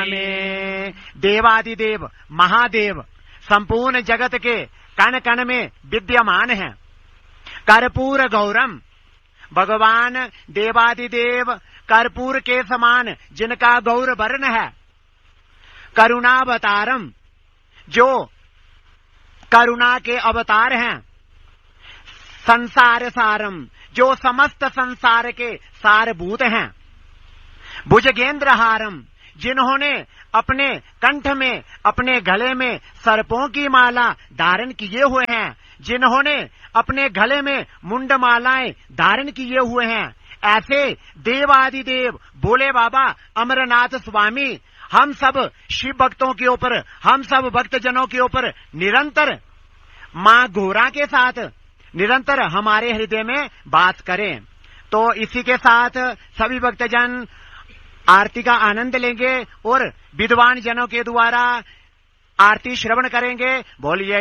में देवादिदेव महादेव संपूर्ण जगत के कण कण में विद्यमान है। कर्पूर गौरम, भगवान देवादिदेव कर्पूर के समान जिनका गौर वर्ण है। करुणावतारम, जो करुणा के अवतार हैं। संसार सारम, जो समस्त संसार के सारभूत हैं। भुजगेंद्रहारम, जिन्होंने अपने कंठ में अपने गले में सर्पों की माला धारण किए हुए हैं, जिन्होंने अपने गले में मुंडमालाएं धारण किए हुए हैं। ऐसे देवादिदेव भोले बाबा अमरनाथ स्वामी हम सब शिव भक्तों के ऊपर, हम सब भक्तजनों के ऊपर निरंतर मां गोरा के साथ निरंतर हमारे हृदय में बात करें। तो इसी के साथ सभी भक्तजन आरती का आनंद लेंगे और विद्वान जनों के द्वारा आरती श्रवण करेंगे। बोलिए